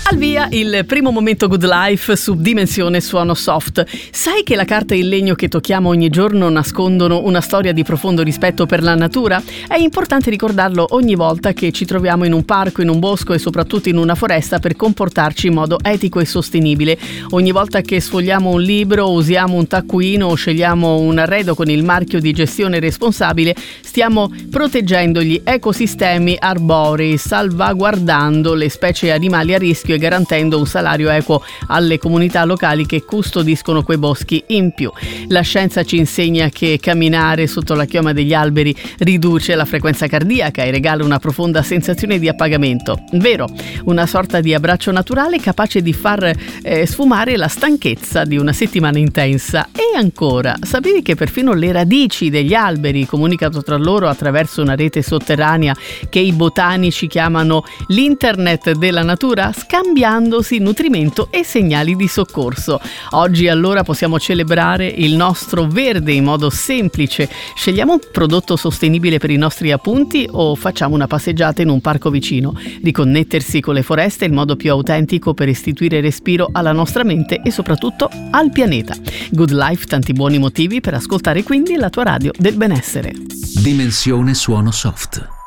Al via il primo momento Good Life su Dimensione Suono Soft. Sai che la carta e il legno che tocchiamo ogni giorno nascondono una storia di profondo rispetto per la natura? È importante ricordarlo ogni volta che ci troviamo in un parco, in un bosco e soprattutto in una foresta per comportarci in modo etico e sostenibile. Ogni volta che sfogliamo un libro, usiamo un taccuino o scegliamo un arredo con il marchio di gestione responsabile, stiamo proteggendo gli ecosistemi arborei, salvaguardando le specie animali a rischio e garantendo un salario equo alle comunità locali che custodiscono quei boschi in più. La scienza ci insegna che camminare sotto la chioma degli alberi riduce la frequenza cardiaca e regala una profonda sensazione di appagamento. Vero, una sorta di abbraccio naturale capace di far sfumare la stanchezza di una settimana intensa. E ancora, sapevi che perfino le radici degli alberi comunicano tra loro attraverso una rete sotterranea che i botanici chiamano l'internet della natura, scambiandosi nutrimento e segnali di soccorso. Oggi allora possiamo celebrare il nostro verde in modo semplice. Scegliamo un prodotto sostenibile per i nostri appunti o facciamo una passeggiata in un parco vicino. Riconnettersi con le foreste è il modo più autentico per restituire respiro alla nostra mente e soprattutto al pianeta. Good Life, tanti buoni motivi per ascoltare quindi la tua radio del benessere. Dimensione Suono Soft.